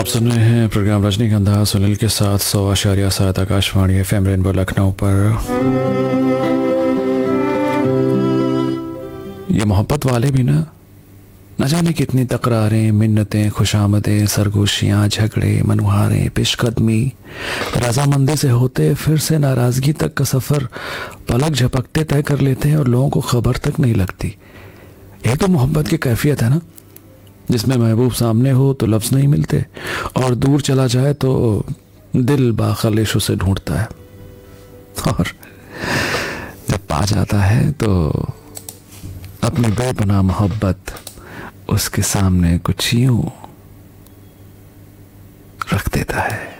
आप सुन रहे हैं प्रोग्राम रजनीगंधा सुनील के साथ 100.7 आकाशवाणी FM रेनबो लखनऊ पर। ये मोहब्बत वाले भी न जाने कितनी तकरारें, मिन्नतें, खुशामदें, सरगोशियाँ, झगड़े, मनुहारें, पेशकदमी, रजामंदी से होते फिर से नाराज़गी तक का सफ़र पलक झपकते तय कर लेते हैं और लोगों को खबर तक नहीं लगती। यह तो मोहब्बत की कैफियत है ना, जिसमें महबूब सामने हो तो लफ्ज़ नहीं मिलते और दूर चला जाए तो दिल बाखलिश उसे ढूंढता है, और जब पा जाता है तो अपनी बेपनाह मोहब्बत उसके सामने कुछ यूं रख देता है।